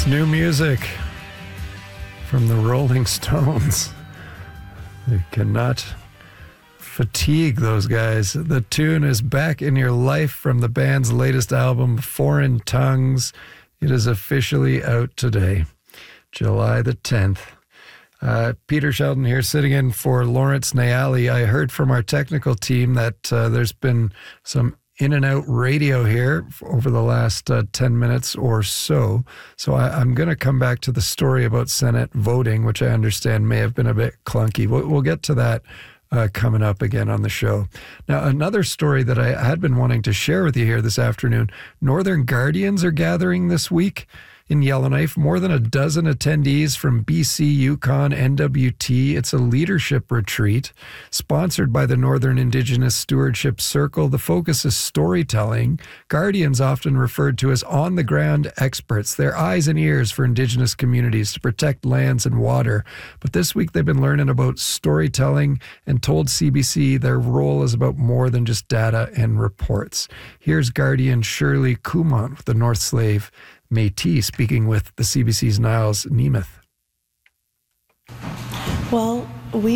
It's new music from the Rolling Stones. You cannot fatigue those guys. The tune is Back in Your Life from the band's latest album, Foreign Tongues. It is officially out today, July the 10th. Peter Sheldon here, sitting in for Lawrence Nayali. I heard from our technical team that there's been some in and out radio here over the last 10 minutes or so. So I'm going to come back to the story about Senate voting, which I understand may have been a bit clunky. We'll get to that coming up again on the show. Now, another story that I had been wanting to share with you here this afternoon, Northern Guardians are gathering this week in Yellowknife. More than a dozen attendees from BC, Yukon, NWT. It's a leadership retreat sponsored by the Northern Indigenous Stewardship Circle. The focus is storytelling. Guardians, often referred to as on-the-ground experts, their eyes and ears for Indigenous communities to protect lands and water. But this week they've been learning about storytelling and told CBC their role is about more than just data and reports. Here's Guardian Shirley Kumont with the North Slave Métis speaking with the CBC's Niles Nemeth. Well, we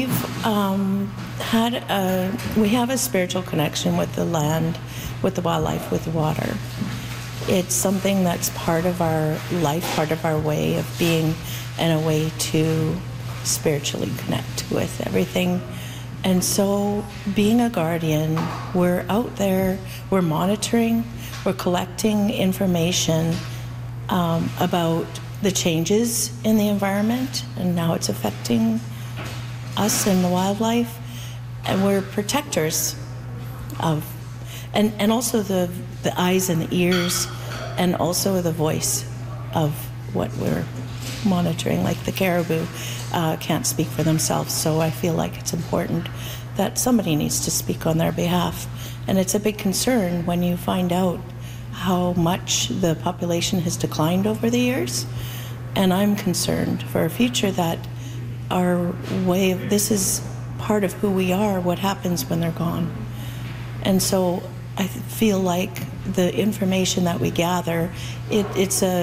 have a spiritual connection with the land, with the wildlife, with the water. It's something that's part of our life, part of our way of being, and a way to spiritually connect with everything. And so being a guardian, we're out there, we're monitoring, we're collecting information about the changes in the environment and how it's affecting us and the wildlife, and we're protectors of, and also the eyes and the ears, and also the voice of what we're monitoring. Like the caribou can't speak for themselves, so I feel like it's important that somebody needs to speak on their behalf. And it's a big concern when you find out how much the population has declined over the years. And I'm concerned for our future that our way of, this is part of who we are, what happens when they're gone. And so I feel like the information that we gather, it's a